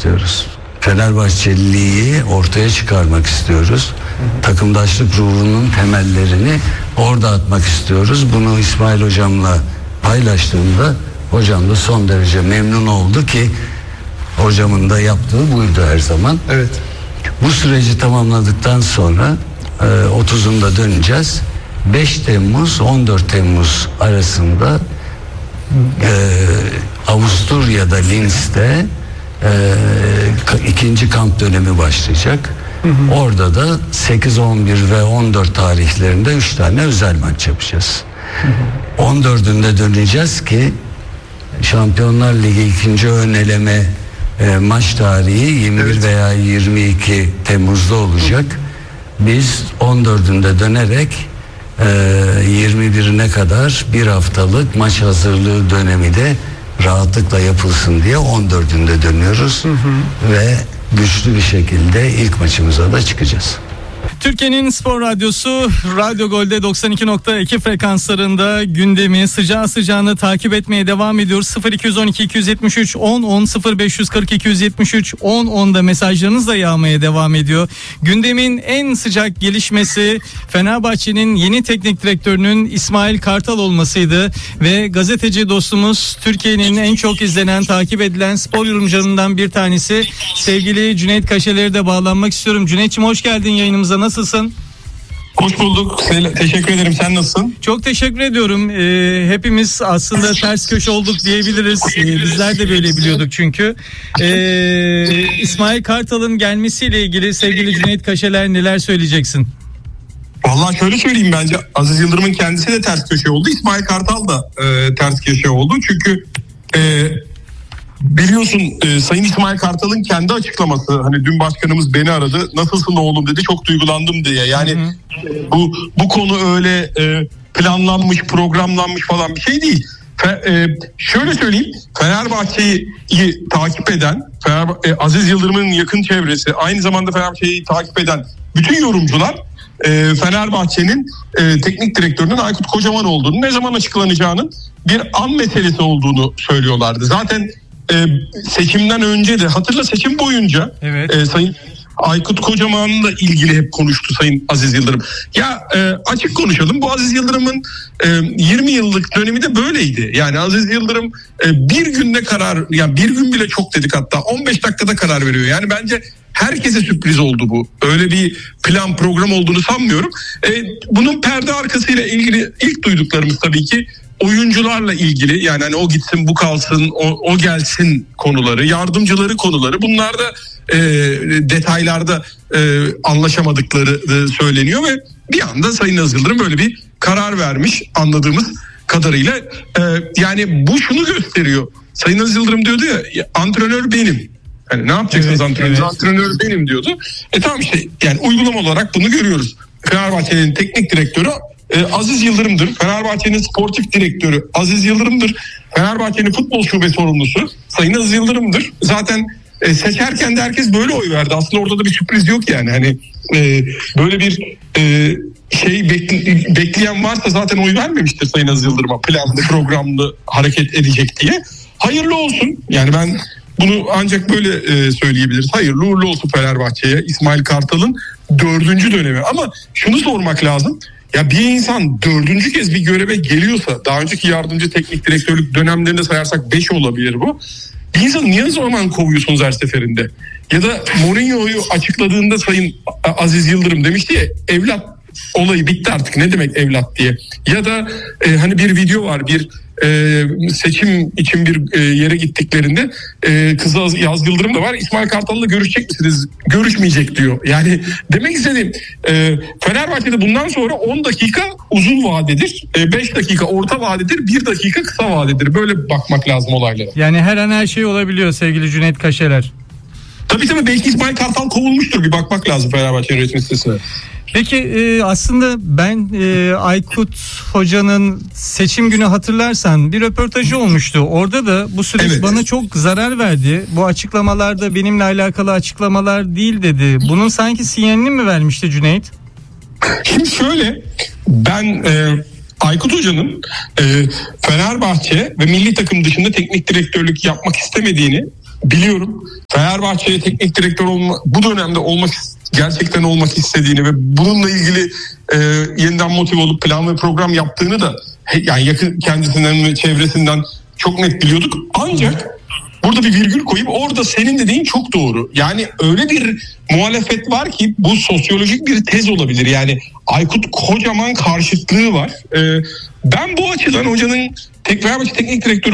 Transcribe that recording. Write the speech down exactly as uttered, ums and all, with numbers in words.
istiyoruz. Fenerbahçeliliği ortaya çıkarmak istiyoruz. Takımdaşlık ruhunun temellerini orada atmak istiyoruz. Bunu İsmail hocamla paylaştığımda hocam da son derece memnun oldu ki hocamın da yaptığı buydu her zaman. Evet. Bu süreci tamamladıktan sonra otuzunda döneceğiz. beş Temmuz on dört Temmuz arasında e, Avusturya'da Linz'de e, ikinci kamp dönemi başlayacak. Hı hı. Orada da sekiz, on bir ve on dört tarihlerinde üç tane özel maç yapacağız. Hı hı. on dördünde döneceğiz ki Şampiyonlar Ligi ikinci ön eleme e, maç tarihi yirmi bir evet. veya yirmi iki Temmuz'da olacak. Hı. Biz on dördünde dönerek yirmi birine kadar bir haftalık maç hazırlığı dönemi de rahatlıkla yapılsın diye on dördünde dönüyoruz. Hı hı. Ve güçlü bir şekilde ilk maçımıza da çıkacağız. Türkiye'nin Spor Radyosu Radyo Gol'de doksan iki nokta iki frekanslarında gündemi sıcağı sıcağına takip etmeye devam ediyoruz. sıfır iki on iki iki yetmiş üç on on sıfır beş kırk iki yetmiş üç on onda mesajlarınız da yağmaya devam ediyor. Gündemin en sıcak gelişmesi Fenerbahçe'nin yeni teknik direktörünün İsmail Kartal olmasıydı ve gazeteci dostumuz Türkiye'nin en çok izlenen, takip edilen spor yorumcularından bir tanesi sevgili Cüneyt Kaşeler'e de bağlanmak istiyorum. Cüneyt'ciğim hoş geldin yayınımıza. Nasılsın? Hoş bulduk. Teşekkür ederim. Sen nasılsın? Çok teşekkür ediyorum. Ee, hepimiz aslında ters köşe olduk diyebiliriz. Ee, bizler de böyle biliyorduk çünkü. Ee, İsmail Kartal'ın gelmesiyle ilgili sevgili Cüneyt Kaşeler neler söyleyeceksin? Vallahi şöyle söyleyeyim, bence Aziz Yıldırım'ın kendisi de ters köşe oldu. İsmail Kartal da e, ters köşe oldu. Çünkü e, biliyorsun e, Sayın İsmail Kartal'ın kendi açıklaması, hani dün başkanımız beni aradı, nasılsın oğlum dedi, çok duygulandım diye. Yani hı hı. E, bu bu konu öyle e, planlanmış, programlanmış falan bir şey değil. Fe, e, şöyle söyleyeyim, Fenerbahçe'yi takip eden, Fener, e, Aziz Yıldırım'ın yakın çevresi, aynı zamanda Fenerbahçe'yi takip eden bütün yorumcular e, Fenerbahçe'nin e, teknik direktörünün Aykut Kocaman olduğunu, ne zaman açıklanacağının bir an meselesi olduğunu söylüyorlardı. Zaten Ee, seçimden önce de, hatırla, seçim boyunca evet. e, Sayın Aykut Kocaman'la ilgili hep konuştu Sayın Aziz Yıldırım. Ya e, açık konuşalım, bu Aziz Yıldırım'ın e, yirmi yıllık dönemi de böyleydi. Yani Aziz Yıldırım e, bir günde karar, yani bir gün bile çok dedik, hatta on beş dakikada karar veriyor. Yani bence herkese sürpriz oldu bu. Öyle bir plan program olduğunu sanmıyorum. E, bunun perde arkasıyla ilgili ilk duyduklarımız tabii ki oyuncularla ilgili, yani hani o gitsin bu kalsın, o, o gelsin konuları, yardımcıları konuları, bunlar da e, detaylarda e, anlaşamadıkları e, söyleniyor ve bir anda Sayın Aziz Yıldırım böyle bir karar vermiş anladığımız kadarıyla. E, yani bu şunu gösteriyor. Sayın Aziz Yıldırım diyordu ya, antrenör benim. Yani ne yapacaksınız, evet, antrenör? Evet. Antrenör benim diyordu. E tamam işte, yani uygulama olarak bunu görüyoruz. Fenerbahçe'nin teknik direktörü Ee, Aziz Yıldırım'dır. Fenerbahçe'nin sportif direktörü Aziz Yıldırım'dır. Fenerbahçe'nin futbol şube sorumlusu Sayın Aziz Yıldırım'dır. Zaten e, seçerken de herkes böyle oy verdi. Aslında orada da bir sürpriz yok yani. Hani e, böyle bir e, şey bekle, bekleyen varsa zaten oy vermemiştir Sayın Aziz Yıldırım'a, planlı programlı hareket edecek diye. Hayırlı olsun. Yani ben bunu ancak böyle e, söyleyebiliriz. Hayırlı uğurlu olsun Fenerbahçe'ye, İsmail Kartal'ın dördüncü dönemi. Ama şunu sormak lazım. Ya bir insan dördüncü kez bir göreve geliyorsa, daha önceki yardımcı teknik direktörlük dönemlerinde sayarsak beş olabilir bu. Bir insan niye o zaman kovuyorsunuz her seferinde? Ya da Mourinho'yu açıkladığında Sayın Aziz Yıldırım demişti ya, evlat olayı bitti artık, ne demek evlat diye. Ya da e, hani bir video var, bir e, seçim için bir e, yere gittiklerinde e, kızı Yaz Yıldırım da var, İsmail Kartal'la görüşecek misiniz? Görüşmeyecek diyor. Yani demek istediğim e, Fenerbahçe'de bundan sonra on dakika uzun vadedir, e, beş dakika orta vadedir, bir dakika kısa vadedir. Böyle bakmak lazım olaylara. Yani her an her şey olabiliyor sevgili Cüneyt Kaşeler. Tabii tabii, belki İsmail Kartal kovulmuştur, bir bakmak lazım Fenerbahçe yönetim sitesine. Peki e, aslında ben e, Aykut Hoca'nın seçim günü hatırlarsan bir röportajı olmuştu. Orada da bu süreç evet. bana çok zarar verdi. Bu açıklamalarda benimle alakalı açıklamalar değil dedi. Bunun sanki sinyalini mi vermişti Cüneyt? Şimdi şöyle, ben e, Aykut Hoca'nın e, Fenerbahçe ve milli takım dışında teknik direktörlük yapmak istemediğini biliyorum. Fenerbahçe'ye teknik direktör olma, bu dönemde olmak gerçekten olmak istediğini ve bununla ilgili e, yeniden motive olup plan ve program yaptığını da he, yani yakın kendisinden ve çevresinden çok net biliyorduk. Ancak burada bir virgül koyup orada senin dediğin çok doğru. Yani öyle bir muhalefet var ki bu sosyolojik bir tez olabilir. Yani Aykut Kocaman karşıtlığı var. Ee, ben bu açıdan hocanın Fenerbahçe teknik direktörü